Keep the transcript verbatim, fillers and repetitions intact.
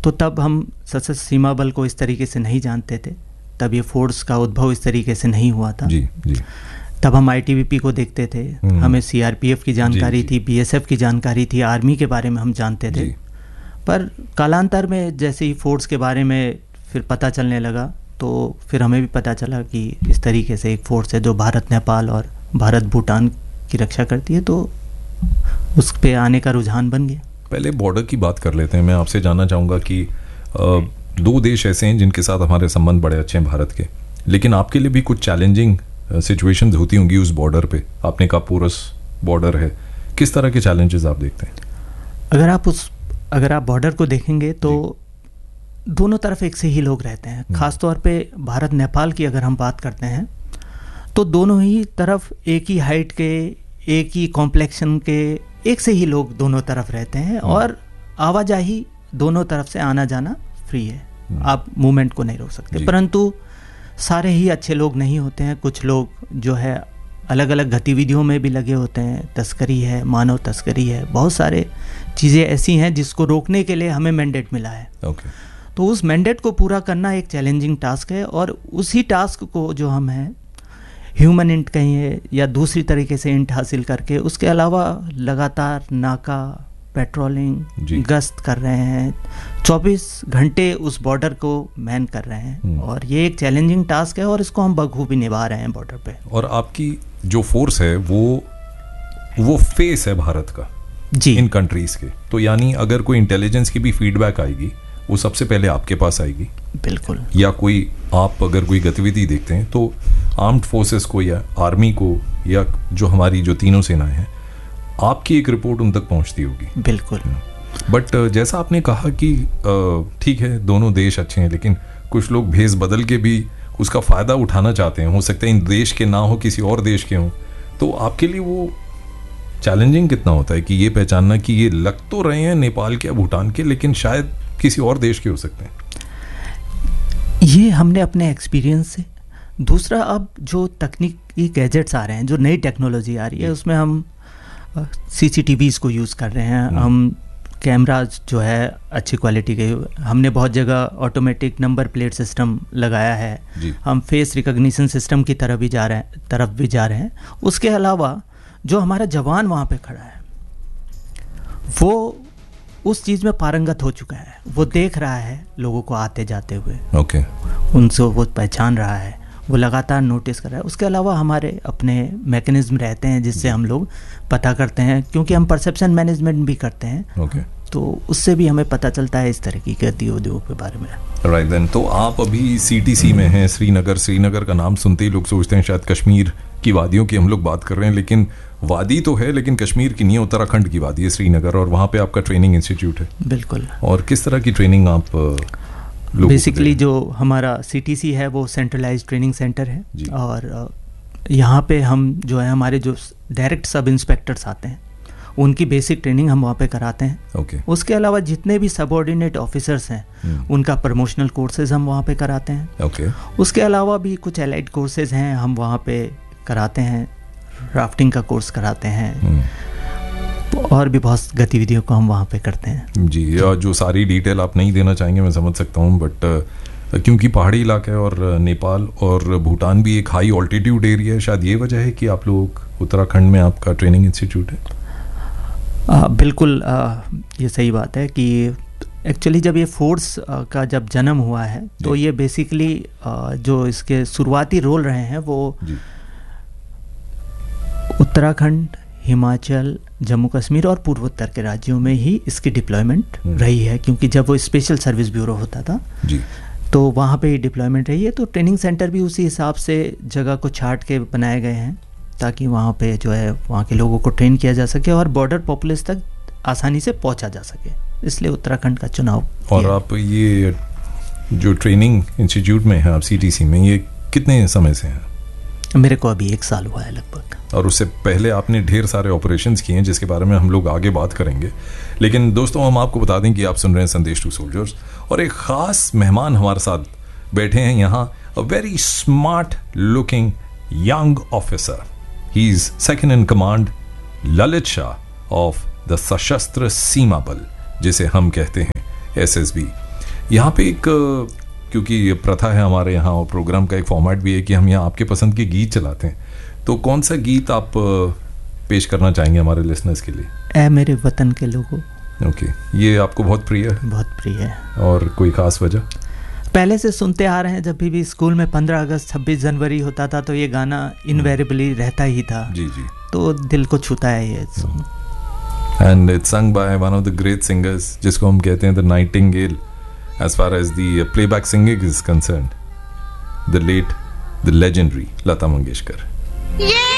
तो तब हम सशस्त्र सीमा बल को इस तरीके से नहीं जानते थे, तब ये फोर्स का उद्भव इस तरीके से नहीं हुआ था। जी जी। तब हम आईटीबीपी को देखते थे, हमें सीआरपीएफ की जानकारी थी, बीएसएफ की जानकारी थी, आर्मी के बारे में हम जानते थे। पर कालांतर में जैसे ही फोर्स के बारे में फिर पता चलने लगा, तो फिर हमें भी पता चला कि इस तरीके से एक फोर्स है जो भारत नेपाल और भारत भूटान की रक्षा करती है, तो उस पे आने का रुझान बन गया। पहले बॉर्डर की बात कर लेते हैं। मैं आपसे जानना चाहूँगा कि आ, दो देश ऐसे हैं जिनके साथ हमारे संबंध बड़े अच्छे हैं भारत के, लेकिन आपके लिए भी कुछ चैलेंजिंग सिचुएशंस होती होंगी उस बॉर्डर पे। आपने कहा पोरस बॉर्डर है, किस तरह के चैलेंजेस आप देखते हैं? अगर आप उस अगर आप बॉर्डर को देखेंगे तो दोनों तरफ एक से ही लोग रहते हैं। खास तौर पे भारत नेपाल की अगर हम बात करते हैं तो दोनों ही तरफ एक ही हाइट के, एक ही कॉम्प्लेक्शन के, एक से ही लोग दोनों तरफ रहते हैं और आवाजाही दोनों तरफ से आना जाना फ्री है, आप मूवमेंट को नहीं रोक सकते। परंतु सारे ही अच्छे लोग नहीं होते हैं, कुछ लोग जो है अलग अलग गतिविधियों में भी लगे होते हैं, तस्करी है, मानव तस्करी है, बहुत सारे चीज़ें ऐसी हैं जिसको रोकने के लिए हमें मैंडेट मिला है। okay. तो उस मैंडेट को पूरा करना एक चैलेंजिंग टास्क है और उसी टास्क को जो हम हैं ह्यूमन इंट कहिए या दूसरी तरीके से इंट हासिल करके, उसके अलावा लगातार नाका, पेट्रोलिंग, गश्त कर रहे हैं, चौबीस घंटे उस बॉर्डर को मैन कर रहे हैं और ये एक चैलेंजिंग टास्क है और इसको हम बखूबी निभा रहे हैं बॉर्डर पे। और आपकी जो फोर्स है वो वो फेस है भारत का जी इन कंट्रीज के, तो यानी अगर कोई इंटेलिजेंस की भी फीडबैक आएगी वो सबसे पहले आपके पास आएगी। बिल्कुल। या कोई आप अगर कोई गतिविधि देखते हैं तो आर्म्ड फोर्सेस को या आर्मी को या जो हमारी जो तीनों सेनाएं हैं, आपकी एक रिपोर्ट उन तक पहुंचती होगी। बिल्कुल। बट जैसा आपने कहा कि ठीक है दोनों देश अच्छे हैं, लेकिन कुछ लोग भेस बदल के भी उसका फ़ायदा उठाना चाहते हैं। हो सकता है इन देश के ना हो, किसी और देश के हों, तो आपके लिए वो चैलेंजिंग कितना होता है कि ये पहचानना कि ये लग तो रहे हैं नेपाल के या भूटान के, लेकिन शायद किसी और देश के हो सकते हैं? ये हमने अपने एक्सपीरियंस से। दूसरा, अब जो तकनीकी गैजेट्स आ रहे हैं, जो नई टेक्नोलॉजी आ रही है, उसमें हम सीसीटीवीज़ को यूज़ कर रहे हैं, हम कैमराज जो है अच्छी क्वालिटी के, हमने बहुत जगह ऑटोमेटिक नंबर प्लेट सिस्टम लगाया है, हम फेस रिकॉग्निशन सिस्टम की तरफ भी जा रहे हैं तरफ भी जा रहे हैं उसके अलावा जो हमारा जवान वहाँ पे खड़ा है वो उस चीज़ में पारंगत हो चुका है, वो देख रहा है लोगों को आते जाते हुए, ओके okay. उनसे वो पहचान रहा है, वो लगातार नोटिस कर रहा है। उसके अलावा हमारे अपने मैकेनिज्म रहते हैं जिससे हम लोग पता करते हैं, क्योंकि हम परसेप्शन मैनेजमेंट भी करते हैं, okay. तो उससे भी हमें पता चलता है इस तरह की गतिविधियों के बारे में। राइट देन, तो आप अभी सीटीसी में हैं, श्रीनगर। श्रीनगर का नाम सुनते ही लोग सोचते हैं शायद कश्मीर की वादियों की हम लोग बात कर रहे हैं, लेकिन वादी तो है लेकिन कश्मीर की नहीं है, उत्तराखंड की वादी है श्रीनगर, और वहाँ पे आपका ट्रेनिंग इंस्टीट्यूट है। बिल्कुल। और किस तरह की ट्रेनिंग आप बेसिकली जो हमारा सीटीसी है वो सेंट्रलाइज्ड ट्रेनिंग सेंटर है, और यहाँ पे हम जो है हमारे जो डायरेक्ट सब इंस्पेक्टर्स आते हैं उनकी बेसिक ट्रेनिंग हम वहाँ पे कराते हैं। okay. उसके अलावा जितने भी सबऑर्डिनेट ऑफिसर्स हैं hmm. उनका प्रमोशनल कोर्सेज हम वहाँ पे कराते हैं। okay. उसके अलावा भी कुछ एलाइड कोर्सेज हैं हम वहाँ पे कराते हैं, राफ्टिंग का कोर्स कराते हैं hmm. और भी बहुत गतिविधियों को हम वहाँ पे करते हैं। जी, जी। जो सारी डिटेल आप नहीं देना चाहेंगे मैं समझ सकता हूँ, बट क्योंकि पहाड़ी इलाका है और नेपाल और भूटान भी एक हाई ऑल्टीट्यूड एरिया है, शायद ये वजह है कि आप लोग उत्तराखंड में आपका ट्रेनिंग इंस्टीट्यूट है। आ, बिल्कुल आ, ये सही बात है कि एक्चुअली जब ये फोर्स आ, का जब जन्म हुआ है तो ये बेसिकली जो इसके शुरुआती रोल रहे हैं वो उत्तराखंड, हिमाचल, जम्मू कश्मीर और पूर्वोत्तर के राज्यों में ही इसकी डिप्लॉयमेंट रही है, क्योंकि जब वो स्पेशल सर्विस ब्यूरो होता था जी। तो वहाँ पे ही डिप्लॉयमेंट रही है। तो ट्रेनिंग सेंटर भी उसी हिसाब से जगह को छाट के बनाए गए हैं ताकि वहाँ पे जो है वहाँ के लोगों को ट्रेन किया जा सके और बॉर्डर पॉपुलेशन तक आसानी से पहुँचा जा सके, इसलिए उत्तराखंड का चुनाव। और आप ये जो ट्रेनिंग इंस्टीट्यूट में है आप सीटीसी में, ये कितने समय से हैं? मेरे को अभी एक साल हुआ है लगभग। और उससे पहले आपने ढेर सारे ऑपरेशंस किए हैं जिसके बारे में हम लोग आगे बात करेंगे, लेकिन दोस्तों हम आपको बता दें कि आप सुन रहे हैं संदेश टू सोल्जर्स और एक ख़ास मेहमान हमारे साथ बैठे हैं यहाँ, a very smart looking young officer. He is second in command Lalit Shah of the सशस्त्र सीमा बल, जिसे हम कहते हैं एस एस बी। यहाँ पे एक क्योंकि ये प्रथा है हमारे यहाँ और प्रोग्राम का एक फॉर्मेट भी है कि हम यहाँ आपके पसंद के गीत चलाते हैं, तो कौन सा गीत आप पेश करना चाहेंगे हमारे लिसनर्स के लिए? ऐ मेरे वतन के लोगों। ओके, ये आपको बहुत प्रिय है? बहुत प्रिय है। और कोई खास वजह? पहले से सुनते आ रहे हैं, जब भी, भी स्कूल में पंद्रह अगस्त छब्बीस जनवरी होता था तो ये गाना इनवेरिएबली रहता ही था। जी जी, तो दिल को छूता है ये song. And it's sung by one of the great singers जिसको हम कहते हैं the Nightingale as far as the uh, playback singing is concerned, the late, the legendary Lata Mangeshkar. Yeah!